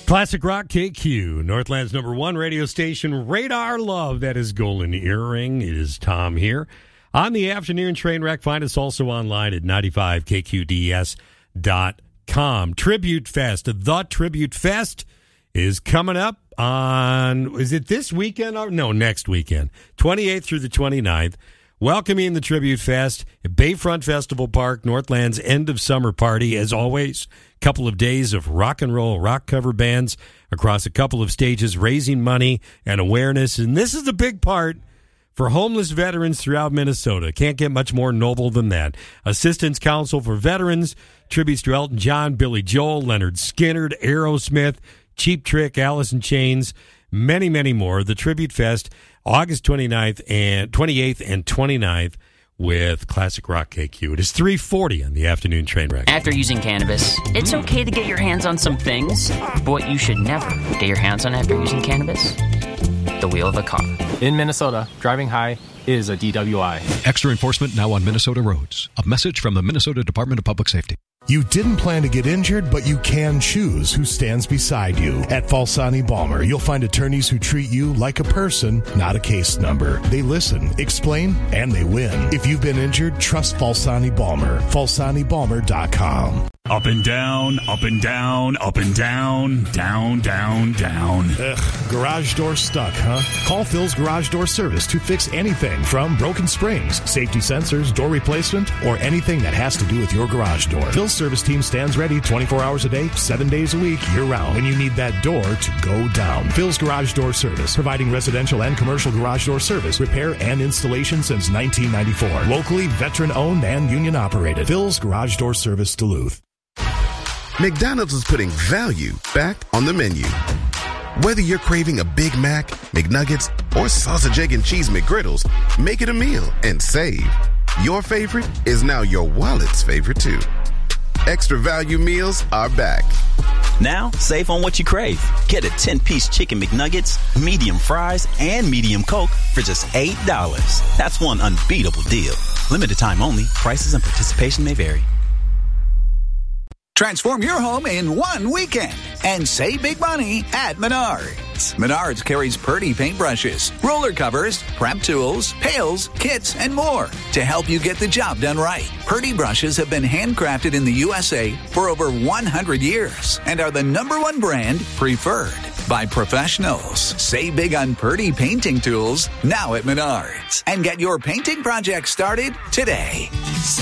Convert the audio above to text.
Classic Rock KQ, Northland's #1 radio station, Radar Love. That is Golden Earring. It is Tom here. On the afternoon train wreck, find us also online at 95kqds.com. Tribute Fest. The Tribute Fest is coming up on, is it this weekend? No, next weekend. 28th through the 29th. Welcoming the Tribute Fest at Bayfront Festival Park, Northland's end of summer party. As always, couple of days of rock and roll, rock cover bands across a couple of stages, raising money and awareness. And this is the big part for homeless veterans throughout Minnesota. Can't get much more noble than that. Assistance Council for Veterans, tributes to Elton John, Billy Joel, Leonard Skinner, Aerosmith, Cheap Trick, Alice in Chains, many, many more. The Tribute Fest, August 28th and 29th with Classic Rock KQ. It is 3:40 on the afternoon train wreck. After using cannabis, it's okay to get your hands on some things, but what you should never get your hands on after using cannabis, the wheel of a car. In Minnesota, driving high is a DWI. Extra enforcement now on Minnesota roads. A message from the Minnesota Department of Public Safety. You didn't plan to get injured, but you can choose who stands beside you. At Falsani Balmer, you'll find attorneys who treat you like a person, not a case number. They listen, explain, and they win. If you've been injured, trust Falsani Balmer. FalsaniBalmer.com. Up and down, up and down, up and down, down, down, down. Ugh, garage door stuck, huh? Call Phil's Garage Door Service to fix anything from broken springs, safety sensors, door replacement, or anything that has to do with your garage door. Phil's service team stands ready 24 hours a day, 7 days a week, year-round, when you need that door to go down. Phil's Garage Door Service, providing residential and commercial garage door service, repair, and installation since 1994. Locally, veteran-owned and union-operated. Phil's Garage Door Service, Duluth. McDonald's is putting value back on the menu. Whether you're craving a Big Mac, McNuggets, or sausage, egg, and cheese McGriddles, make it a meal and save. Your favorite is now your wallet's favorite, too. Extra value meals are back. Now, save on what you crave. Get a 10-piece chicken McNuggets, medium fries, and medium Coke for just $8. That's one unbeatable deal. Limited time only. Prices and participation may vary. Transform your home in one weekend and save big money at Menards. Menards carries Purdy paintbrushes, roller covers, prep tools, pails, kits, and more to help you get the job done right. Purdy brushes have been handcrafted in the USA for over 100 years and are the #1 brand preferred by professionals. Save big on Purdy painting tools now at Menards and get your painting project started today.